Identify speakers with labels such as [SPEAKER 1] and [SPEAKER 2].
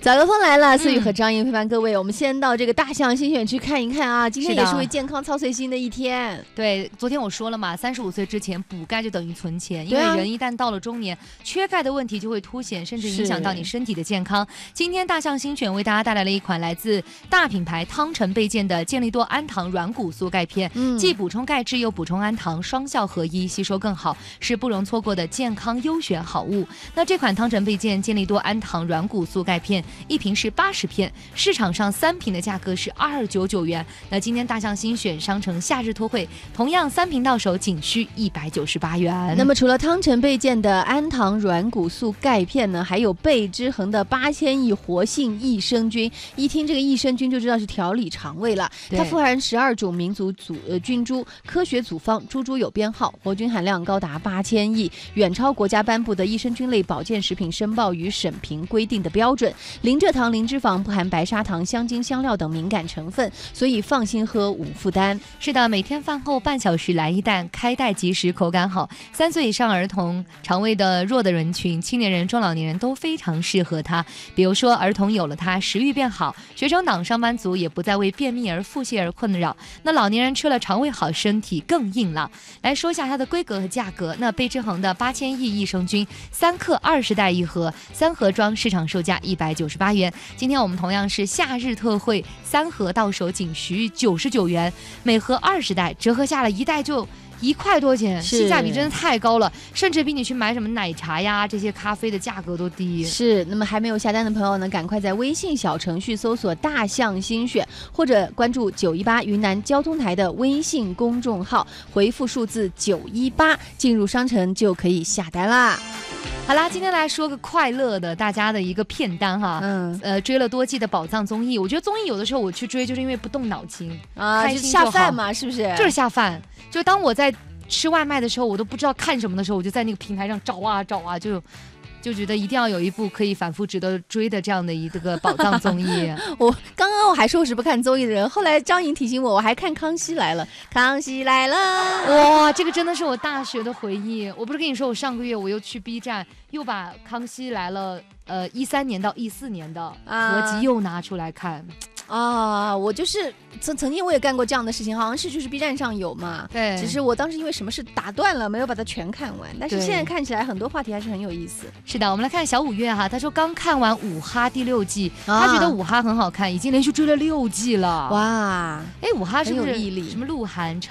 [SPEAKER 1] 早高峰来了，思雨和张莹陪伴各位。我们先到这个大象新选区看一看啊，今天也是为健康操碎心的一天。
[SPEAKER 2] 对，昨天我说了嘛，35岁之前补钙就等于存钱，因为人一旦到了中年，缺钙的问题就会凸显，甚至影响到你身体的健康。今天大象新选为大家带来了一款来自大品牌汤臣倍健的健力多氨糖软骨素钙片，既补充钙质又补充氨糖，双效合一，吸收更好，是不容错过的健康优选好物。那这款汤臣倍健健力多氨糖软骨素钙片，一瓶是80片，市场上3瓶的价格是2299元。那今天大象新选商城夏日特惠，同样3瓶到手仅需198元。
[SPEAKER 1] 那么除了汤臣倍健的氨糖软骨素钙片呢，还有倍之恒的8000亿活性益生菌。一听这个益生菌就知道是调理肠胃了。它富含12种民族菌株，科学组方，株株有编号，活菌含量高达8000亿，远超国家颁布的益生菌类保健食品申报与审评规定的标准。零蔗糖、零脂肪，不含白砂糖、香精、香料等敏感成分，所以放心喝，无负担。
[SPEAKER 2] 是的，每天饭后半小时来一袋，开袋即食，口感好。3岁以上儿童、肠胃的弱的人群、青年人、中老年人都非常适合它。比如说，儿童有了它，食欲变好；学生党、上班族也不再为便秘而腹泻而困扰。那老年人吃了，肠胃好，身体更硬朗。来说一下它的规格和价格。那倍之恒的8000亿益生菌，3克20袋一盒，3盒装，市场售价198元。今天我们同样是夏日特惠，3盒到手仅需99元，每盒20袋，折合下来一袋就1块多钱，性价比真的太高了，甚至比你去买什么奶茶呀这些咖啡的价格都低。
[SPEAKER 1] 是，那么还没有下单的朋友呢，赶快在微信小程序搜索大象新选，或者关注918云南交通台的微信公众号，回复数字918进入商城就可以下单啦。
[SPEAKER 2] 好啦，今天来说个快乐的，大家的一个片单哈。追了多季的宝藏综艺，我觉得综艺有的时候我去追，就是因为不动脑筋啊，开心就好，
[SPEAKER 1] 下饭嘛，是不是？
[SPEAKER 2] 就是下饭。就当我在吃外卖的时候，我都不知道看什么的时候，我就在那个平台上找啊，就觉得一定要有一部可以反复值得追的这样的一个宝藏综艺。
[SPEAKER 1] 我刚刚还说我是不看综艺的人，后来张莹提醒我，我还看《康熙来了》。康熙来了，
[SPEAKER 2] 哇，这个真的是我大学的回忆。我不是跟你说，我上个月我又去 B 站，又把《康熙来了》13年到14年的合集又拿出来看。
[SPEAKER 1] 啊，我就是曾经我也干过这样的事情，好像是就是 B 站上有嘛，
[SPEAKER 2] 对，
[SPEAKER 1] 只是我当时因为什么事打断了，没有把它全看完，但是现在看起来很多话题还是很有意思。
[SPEAKER 2] 是的，我们来看小五月哈，他说刚看完五哈第6季，他觉得五哈很好看，已经连续追了6季了。
[SPEAKER 1] 哇，
[SPEAKER 2] 哎，五哈是不是
[SPEAKER 1] 很有毅力？
[SPEAKER 2] 什么鹿晗